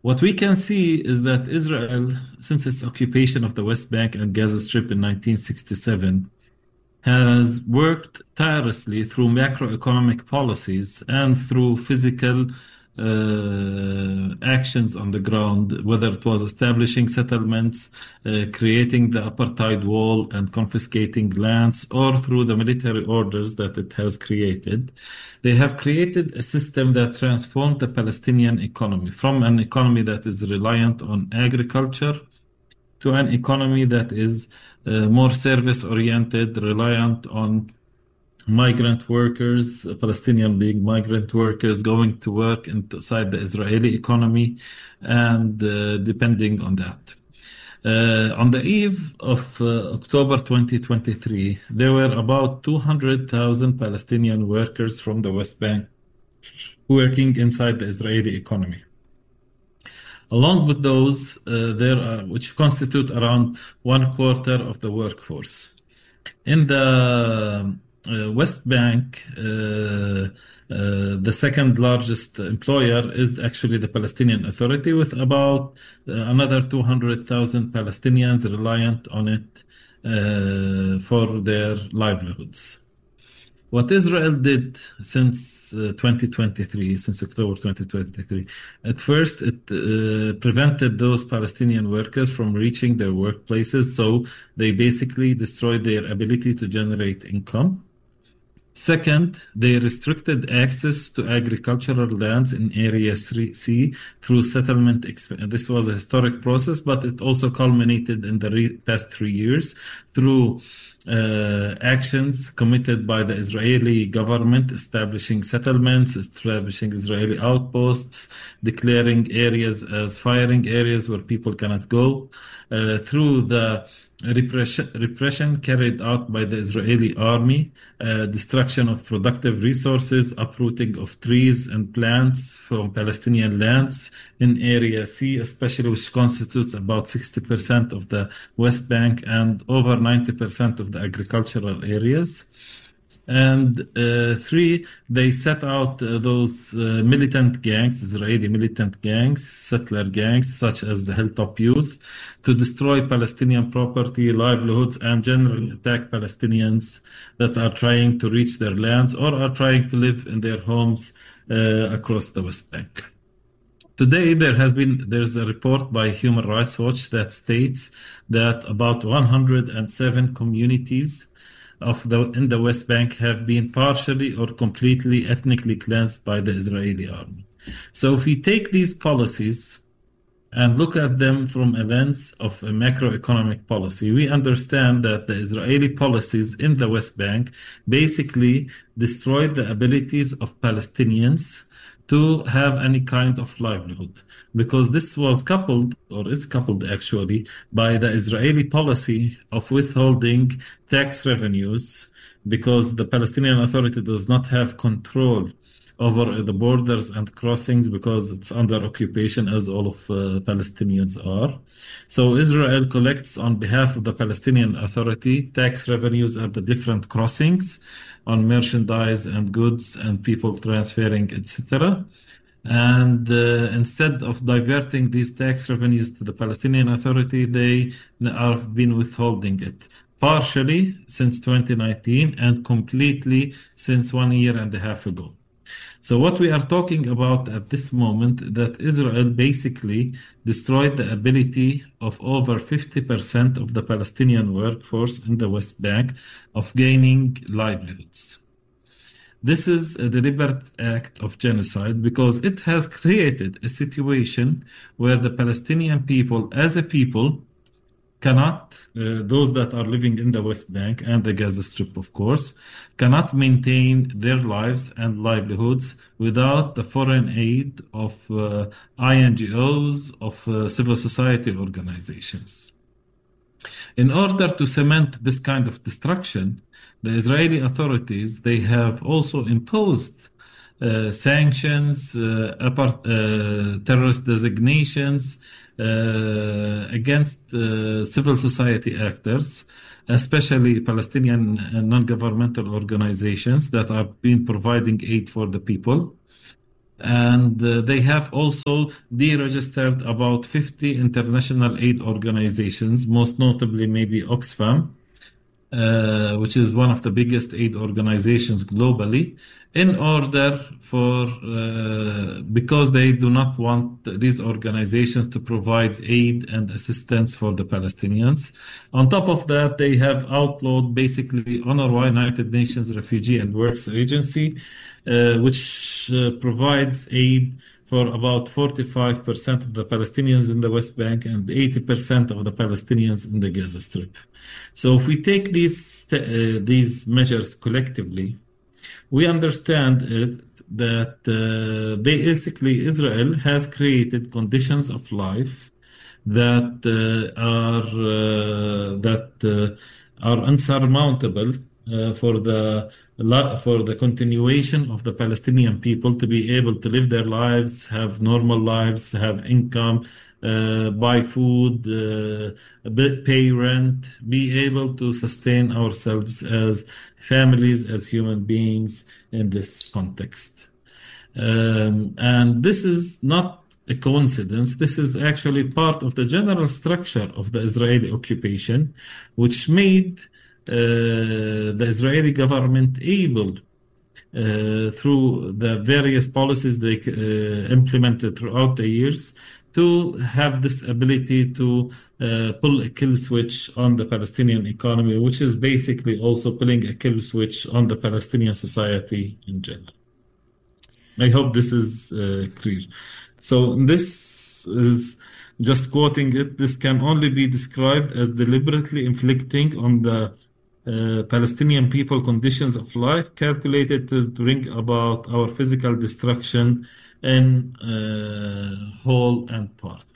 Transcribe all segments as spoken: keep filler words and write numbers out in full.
What we can see is that Israel, since its occupation of the West Bank and Gaza Strip in nineteen sixty-seven, has worked tirelessly through macroeconomic policies and through physical uh, actions on the ground, whether it was establishing settlements, uh, creating the apartheid wall, and confiscating lands, or through the military orders that it has created. They have created a system that transformed the Palestinian economy from an economy that is reliant on agriculture to an economy that is uh, more service-oriented, reliant on migrant workers, uh, Palestinian being migrant workers going to work inside the Israeli economy, and uh, depending on that. Uh, on the eve of uh, October twenty twenty-three, there were about two hundred thousand Palestinian workers from the West Bank working inside the Israeli economy. Along with those, uh, there are, which constitute around one quarter of the workforce. In the uh, West Bank, uh, uh, the second largest employer is actually the Palestinian Authority, with about uh, another two hundred thousand Palestinians reliant on it uh, for their livelihoods. What Israel did since uh, twenty twenty-three, since October twenty twenty-three, at first it uh, prevented those Palestinian workers from reaching their workplaces, so they basically destroyed their ability to generate income. Second, they restricted access to agricultural lands in Area C through settlement. Exp- this was a historic process, but it also culminated in the re- past three years through uh, actions committed by the Israeli government, establishing settlements, establishing Israeli outposts, declaring areas as firing areas where people cannot go, uh, through the Repression, repression carried out by the Israeli army, uh, destruction of productive resources, uprooting of trees and plants from Palestinian lands in Area C, especially, which constitutes about sixty percent of the West Bank and over ninety percent of the agricultural areas. And uh, three, they set out uh, those uh, militant gangs, Israeli militant gangs, settler gangs, such as the Hilltop Youth, to destroy Palestinian property, livelihoods, and generally attack Palestinians that are trying to reach their lands or are trying to live in their homes uh, across the West Bank. Today, there has been there's a report by Human Rights Watch that states that about one hundred seven communities of the in the West Bank have been partially or completely ethnically cleansed by the Israeli army. So if we take these policies and look at them from a lens of a macroeconomic policy, we understand that the Israeli policies in the West Bank basically destroyed the abilities of Palestinians to have any kind of livelihood, because this was coupled, or is coupled actually, by the Israeli policy of withholding tax revenues, because the Palestinian Authority does not have control over the borders and crossings because it's under occupation, as all of uh, Palestinians are. So Israel collects on behalf of the Palestinian Authority tax revenues at the different crossings on merchandise and goods and people transferring, et cetera. And uh, instead of diverting these tax revenues to the Palestinian Authority, they have been withholding it, partially since twenty nineteen and completely since one year and a half ago. So what we are talking about at this moment, that Israel basically destroyed the ability of over fifty percent of the Palestinian workforce in the West Bank of gaining livelihoods. This is a deliberate act of genocide because it has created a situation where the Palestinian people as a people cannot, uh, those that are living in the West Bank and the Gaza Strip, of course, cannot maintain their lives and livelihoods without the foreign aid of uh, I N G Os, of uh, civil society organizations. In order to cement this kind of destruction, the Israeli authorities, they have also imposed uh, sanctions, uh, apart, uh, terrorist designations, Uh, against uh, civil society actors, especially Palestinian and non-governmental organizations that have been providing aid for the people. And uh, they have also deregistered about fifty international aid organizations, most notably maybe Oxfam, uh, which is one of the biggest aid organizations globally, in order for, uh, because they do not want these organizations to provide aid and assistance for the Palestinians. On top of that, they have outlawed basically UNRWA, United Nations Refugee and Works Agency, uh, which uh, provides aid for about forty-five percent of the Palestinians in the West Bank and eighty percent of the Palestinians in the Gaza Strip. So if we take these uh, these measures collectively, we understand it, that uh, basically Israel has created conditions of life that uh, are uh, that uh, are unsurmountable uh, for the for the continuation of the Palestinian people to be able to live their lives, have normal lives, have income, uh, buy food, uh, pay rent, be able to sustain ourselves as families, as human beings in this context. Um, and this is not a coincidence. This is actually part of the general structure of the Israeli occupation, which made uh, the Israeli government able, uh, through the various policies they uh, implemented throughout the years, to have this ability to uh, pull a kill switch on the Palestinian economy, which is basically also pulling a kill switch on the Palestinian society in general. I hope this is uh, clear. So this is just quoting it. This can only be described as deliberately inflicting on the uh, Palestinian people conditions of life calculated to bring about our physical destruction in uh, whole and part.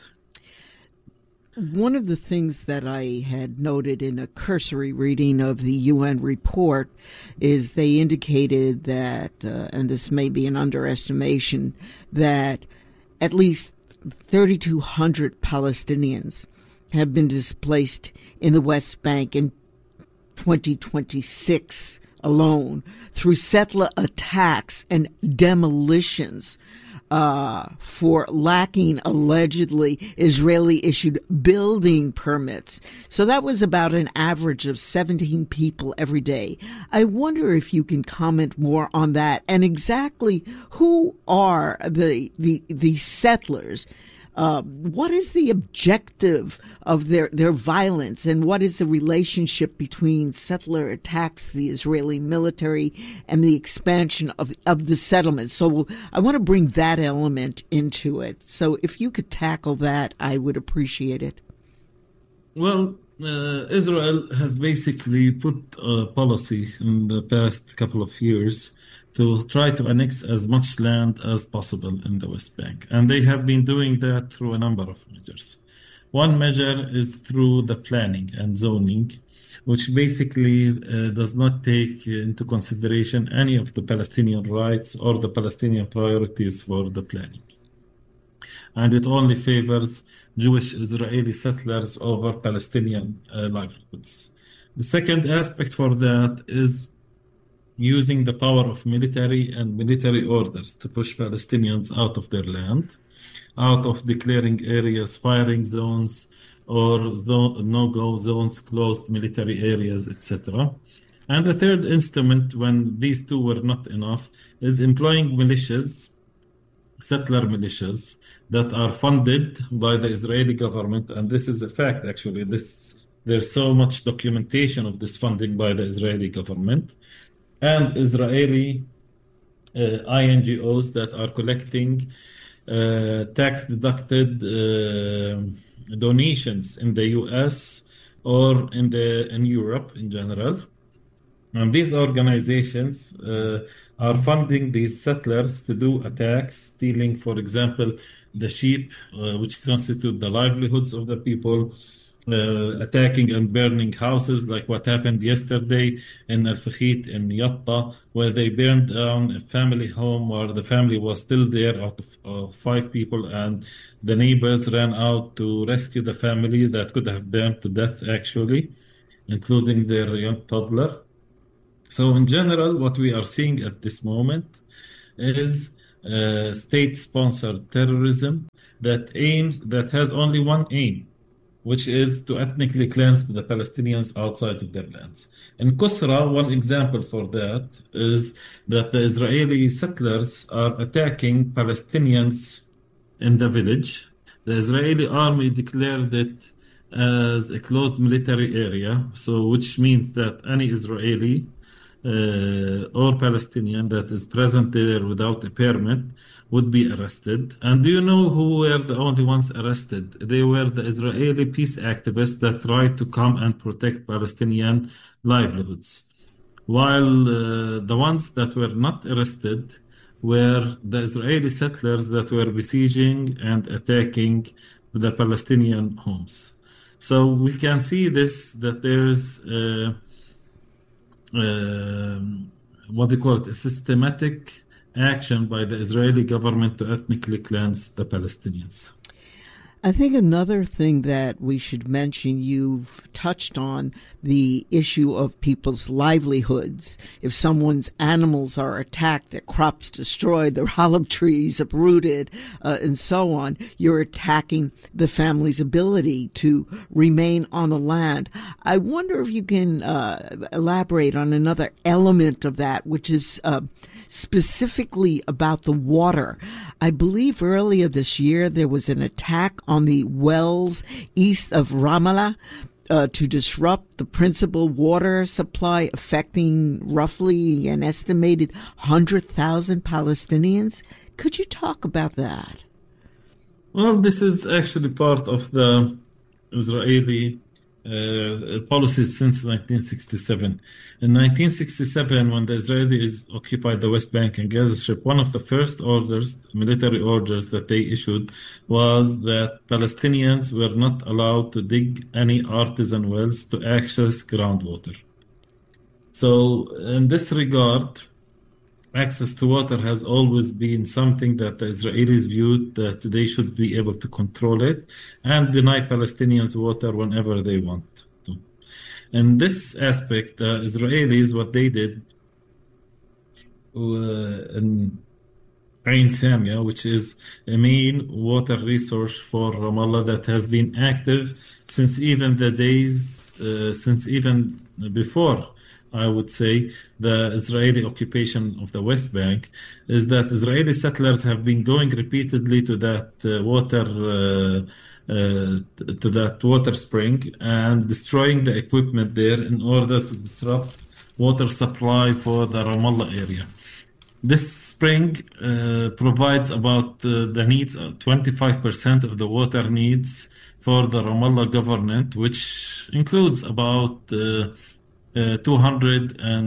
One of the things that I had noted in a cursory reading of the U N report is they indicated that, uh, and this may be an underestimation, that at least thirty-two hundred Palestinians have been displaced in the West Bank in twenty twenty-six alone through settler attacks and demolitions uh, for lacking allegedly Israeli-issued building permits. So that was about an average of seventeen people every day. I wonder if you can comment more on that and exactly who are the the, the settlers. Uh, what is the objective of their, their violence, and what is the relationship between settler attacks, the Israeli military, and the expansion of, of the settlements? So I want to bring that element into it. So if you could tackle that, I would appreciate it. Well, uh, Israel has basically put a policy in the past couple of years to try to annex as much land as possible in the West Bank. And they have been doing that through a number of measures. One measure is through the planning and zoning, which basically uh, does not take into consideration any of the Palestinian rights or the Palestinian priorities for the planning. And it only favors Jewish Israeli settlers over Palestinian uh, livelihoods. The second aspect for that is using the power of military and military orders to push Palestinians out of their land, out of declaring areas firing zones or no-go zones, closed military areas, et cetera. And the third instrument, when these two were not enough, is employing militias, settler militias, that are funded by the Israeli government. And this is a fact, actually. This, there's so much documentation of this funding by the Israeli government. And Israeli uh, I N G Os that are collecting uh, tax-deducted uh, donations in the U S or in the in Europe in general. And these organizations uh, are funding these settlers to do attacks, stealing, for example, the sheep, uh, which constitute the livelihoods of the people, Uh, attacking and burning houses, like what happened yesterday in Al-Fakhit in Yatta, where they burned down a family home where the family was still there out of uh, five people, and the neighbors ran out to rescue the family that could have burned to death, actually, including their young toddler. So in general, what we are seeing at this moment is uh, state-sponsored terrorism that aims that has only one aim, which is to ethnically cleanse the Palestinians outside of their lands. In Kusra, one example for that is that the Israeli settlers are attacking Palestinians in the village. The Israeli army declared it as a closed military area, so which means that any Israeli uh, or Palestinian that is present there without a permit would be arrested. And do you know who were the only ones arrested? They were the Israeli peace activists that tried to come and protect Palestinian livelihoods. While uh, the ones that were not arrested were the Israeli settlers that were besieging and attacking the Palestinian homes. So we can see this, that there's uh, uh, what they call it, a systematic action by the Israeli government to ethnically cleanse the Palestinians. I think another thing that we should mention, you've touched on the issue of people's livelihoods. If someone's animals are attacked, their crops destroyed, their olive trees uprooted, uh, and so on, you're attacking the family's ability to remain on the land. I wonder if you can uh, elaborate on another element of that, which is uh, specifically about the water. I believe earlier this year there was an attack on the wells east of Ramallah uh, to disrupt the principal water supply, affecting roughly an estimated one hundred thousand Palestinians. Could you talk about that? Well, this is actually part of the Israeli uh, policies since nineteen sixty-seven. In nineteen sixty-seven, when the Israelis occupied the West Bank and Gaza Strip, one of the first orders, military orders that they issued, was that Palestinians were not allowed to dig any artisan wells to access groundwater. So in this regard, access to water has always been something that the Israelis viewed that they should be able to control it and deny Palestinians water whenever they want to. In this aspect, the Israelis, what they did uh, in Ain Samia, which is a main water resource for Ramallah that has been active since even the days, uh, since even before I would say, the Israeli occupation of the West Bank, is that Israeli settlers have been going repeatedly to that uh, water uh, uh, to that water spring and destroying the equipment there in order to disrupt water supply for the Ramallah area. This spring uh, provides about uh, the needs, uh, twenty-five percent of the water needs for the Ramallah government, which includes about uh, Uh, two hundred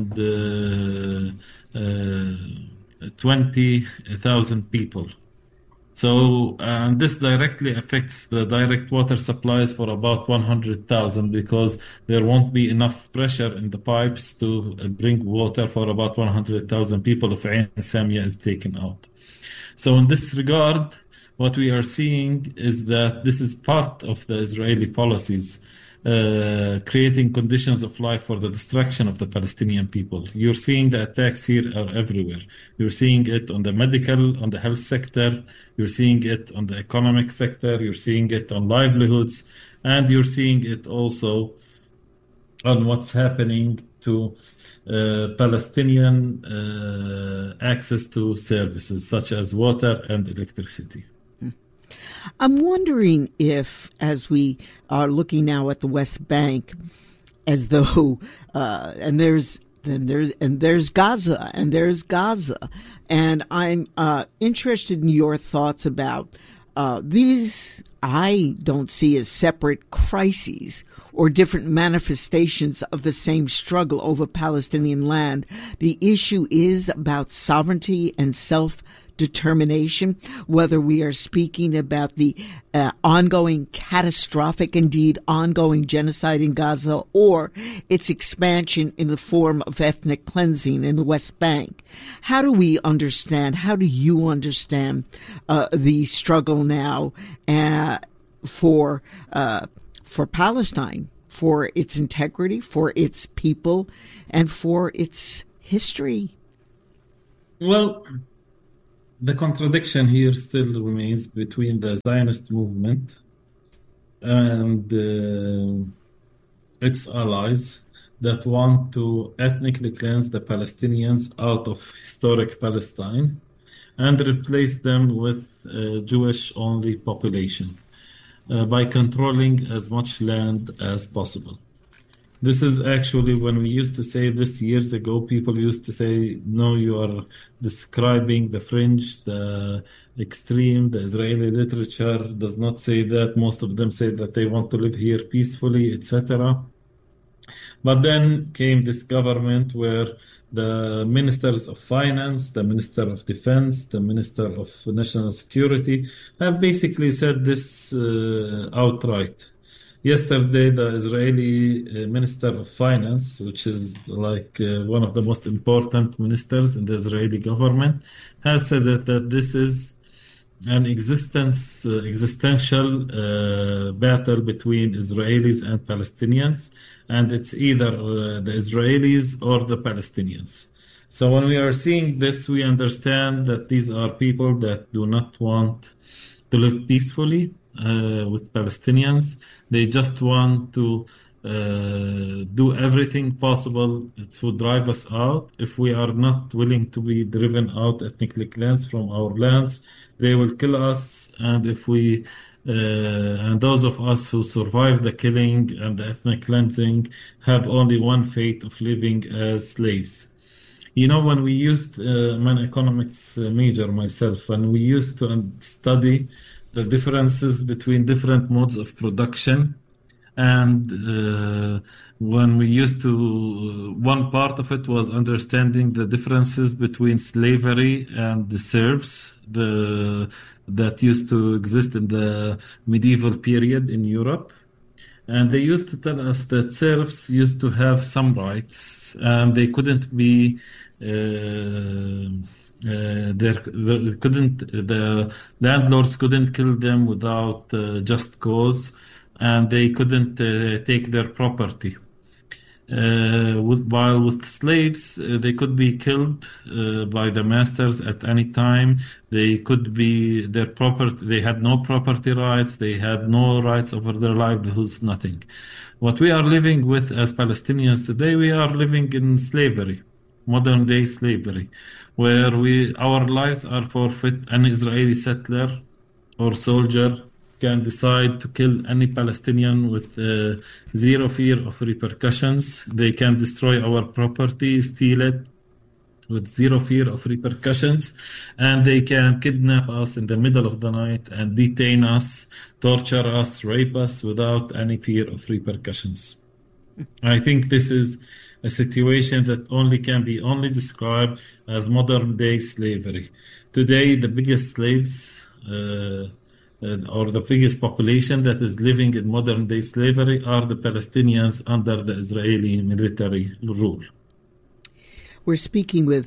twenty thousand people. So, and this directly affects the direct water supplies for about one hundred thousand because there won't be enough pressure in the pipes to bring water for about one hundred thousand people if Ain Samia is taken out. So in this regard, what we are seeing is that this is part of the Israeli policies, Uh, creating conditions of life for the destruction of the Palestinian people. You're seeing the attacks here are everywhere. You're seeing it on the medical, on the health sector. You're seeing it on the economic sector. You're seeing it on livelihoods. And you're seeing it also on what's happening to uh, Palestinian uh, access to services such as water and electricity. I'm wondering if, as we are looking now at the West Bank, as though, uh, and there's then there's and there's Gaza and there's Gaza, and I'm uh, interested in your thoughts about uh, these. I don't see as separate crises or different manifestations of the same struggle over Palestinian land. The issue is about sovereignty and self determination, whether we are speaking about the uh, ongoing catastrophic, indeed ongoing genocide in Gaza, or its expansion in the form of ethnic cleansing in the West Bank. How do we understand, how do you understand uh, the struggle now uh, for uh, for Palestine, for its integrity, for its people, and for its history? Well, the contradiction here still remains between the Zionist movement and uh, its allies that want to ethnically cleanse the Palestinians out of historic Palestine and replace them with a Jewish-only population uh, by controlling as much land as possible. This is actually when we used to say this years ago, people used to say, no, you are describing the fringe, the extreme, the Israeli literature does not say that. Most of them say that they want to live here peacefully, et cetera. But then came this government where the ministers of finance, the minister of defense, the minister of national security have basically said this uh, outright. Yesterday, the Israeli uh, Minister of Finance, which is like uh, one of the most important ministers in the Israeli government, has said that, that this is an existence, uh, existential uh, battle between Israelis and Palestinians, and it's either uh, the Israelis or the Palestinians. So when we are seeing this, we understand that these are people that do not want to live peacefully uh, with Palestinians. They just want to uh, do everything possible to drive us out. If we are not willing to be driven out, ethnically cleansed from our lands, they will kill us. And if we, uh, and those of us who survive the killing and the ethnic cleansing have only one fate of living as slaves. You know, when we used, uh, I'm an economics major myself, and we used to study the differences between different modes of production. And uh, when we used to, one part of it was understanding the differences between slavery and the serfs the, that used to exist in the medieval period in Europe. And they used to tell us that serfs used to have some rights, and they couldn't be, uh, uh, there couldn't, the landlords couldn't kill them without uh, just cause, and they couldn't uh, take their property. Uh, with, while with slaves, uh, they could be killed uh, by the masters at any time. They could be their property. They had no property rights. They had no rights over their livelihoods. Nothing. What we are living with as Palestinians today, we are living in slavery, modern day slavery, where we our lives are forfeit. An Israeli settler or soldier can decide to kill any Palestinian with uh, zero fear of repercussions. They can destroy our property, steal it with zero fear of repercussions, and they can kidnap us in the middle of the night and detain us, torture us, rape us without any fear of repercussions. I think this is a situation that only can be only described as modern day slavery. Today, the biggest slaves uh, Uh, or the biggest population that is living in modern day slavery are the Palestinians under the Israeli military rule. We're speaking with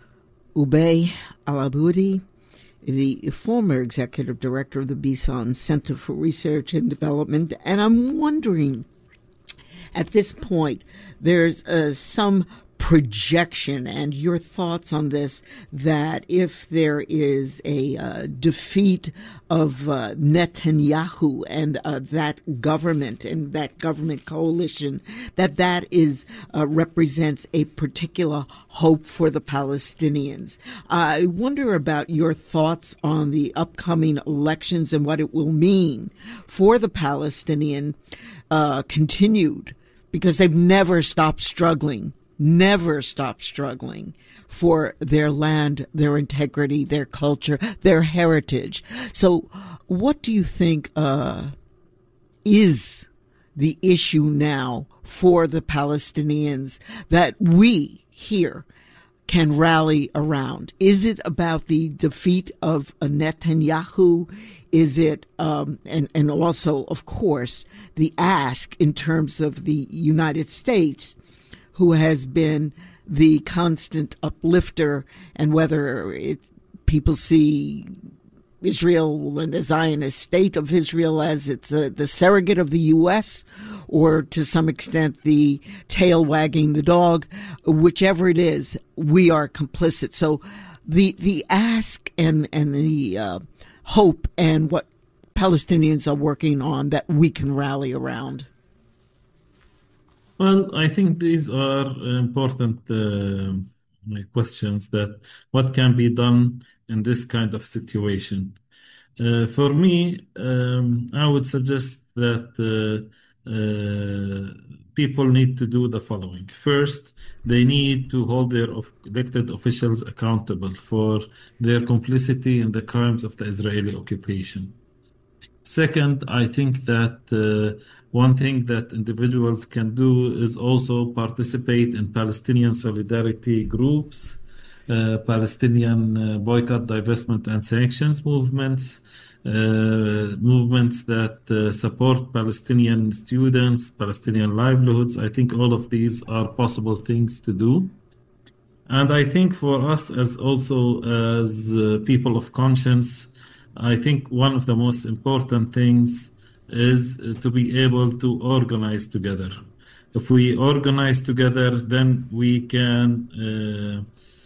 Ubay Al-Aboudi, the former executive director of the Bisan Center for Research and Development. And I'm wondering, at this point, there's uh, some projection and your thoughts on this, that if there is a uh, defeat of uh, Netanyahu and uh, that government and that government coalition, that that is uh, represents a particular hope for the Palestinians. I wonder about your thoughts on the upcoming elections and what it will mean for the Palestinian uh, continued, because they've never stopped struggling. never stop struggling for their land, their integrity, their culture, their heritage. So what do you think uh, is the issue now for the Palestinians that we here can rally around? Is it about the defeat of Netanyahu? Is it, um, and, and also, of course, the ask in terms of the United States, who has been the constant uplifter, and whether it, people see Israel and the Zionist state of Israel as it's a, the surrogate of the U S, or to some extent the tail wagging the dog, whichever it is, we are complicit. So the the ask and and the uh, hope and what Palestinians are working on that we can rally around? Well, I think these are important uh, questions, that what can be done in this kind of situation. Uh, for me, um, I would suggest that uh, uh, people need to do the following. First, they need to hold their of- elected officials accountable for their complicity in the crimes of the Israeli occupation. Second, I think that uh, one thing that individuals can do is also participate in Palestinian solidarity groups, uh, Palestinian uh, boycott, divestment, and sanctions movements, uh, movements that uh, support Palestinian students, Palestinian livelihoods. I think all of these are possible things to do. And I think for us as also as uh, people of conscience, I think one of the most important things is uh, to be able to organize together. If we organize together, then we can, uh,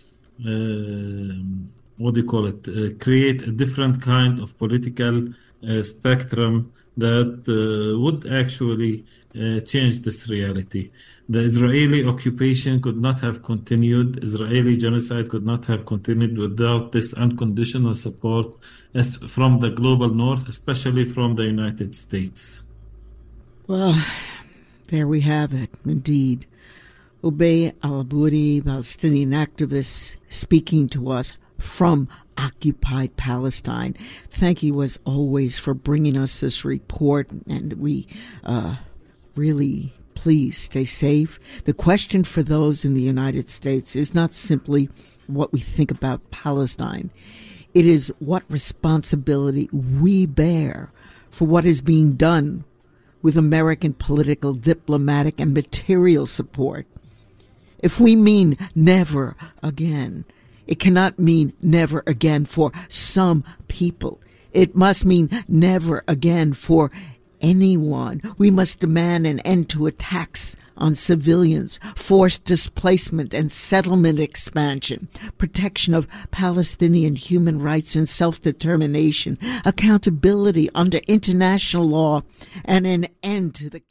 uh, what do you call it, uh, create a different kind of political uh, spectrum that uh, would actually uh, change this reality. The Israeli occupation could not have continued, Israeli genocide could not have continued without this unconditional support as from the global north, especially from the United States. Well, there we have it, indeed. Obey al-Aboudi, Palestinian activist, speaking to us from occupied Palestine. Thank you, as always, for bringing us this report, and we uh, really, please stay safe. The question for those in the United States is not simply what we think about Palestine. It is what responsibility we bear for what is being done with American political, diplomatic, and material support. If we mean never again, it cannot mean never again for some people. It must mean never again for anyone. We must demand an end to attacks on civilians, forced displacement and settlement expansion, protection of Palestinian human rights and self-determination, accountability under international law, and an end to the